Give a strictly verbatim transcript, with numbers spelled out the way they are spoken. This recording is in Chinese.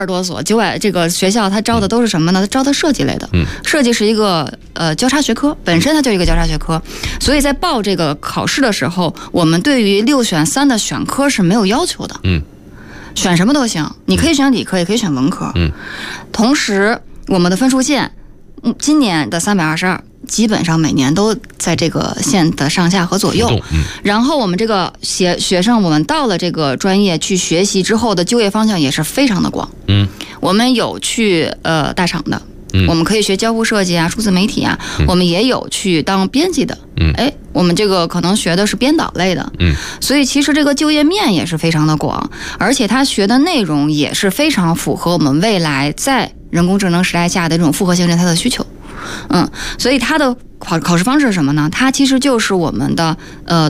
十多所九百这个学校，它招的都是什么呢？它招的设计类的。嗯，设计是一个呃交叉学科，本身它就是一个交叉学科，所以在报这个考试的时候，我们对于六选三的选科是没有要求的。嗯，选什么都行，你可以选理科，也可以选文科。嗯，同时我们的分数线，嗯，今年的三百二十二。基本上每年都在这个线的上下和左右，嗯、然后我们这个学学生，我们到了这个专业去学习之后的就业方向也是非常的广。嗯，我们有去呃大厂的，嗯，我们可以学交互设计啊、数字媒体啊，嗯、我们也有去当编辑的。嗯，哎，我们这个可能学的是编导类的。嗯，所以其实这个就业面也是非常的广，而且他学的内容也是非常符合我们未来在人工智能时代下的这种复合型人才的需求。嗯，所以它的考考试方式是什么呢？它其实就是我们的呃